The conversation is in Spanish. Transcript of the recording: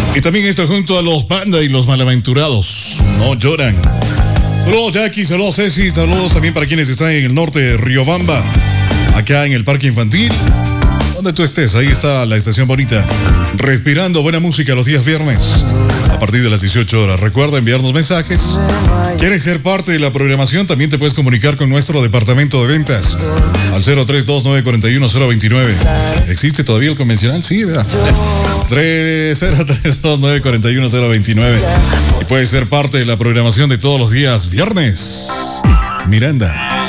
Y también esto junto a los Panda y los Malaventurados. No lloran. Saludos Jackie, saludos Ceci, saludos también para quienes están en el norte de Riobamba, acá en el parque infantil. Donde tú estés, ahí está la estación bonita, respirando buena música los días viernes a partir de las 18 horas. Recuerda enviarnos mensajes. ¿Quieres ser parte de la programación? También te puedes comunicar con nuestro departamento de ventas al 032-941-029. ¿Existe todavía el convencional? Sí, ¿verdad? 032-941-029. Y puedes ser parte de la programación de todos los días viernes. Miranda.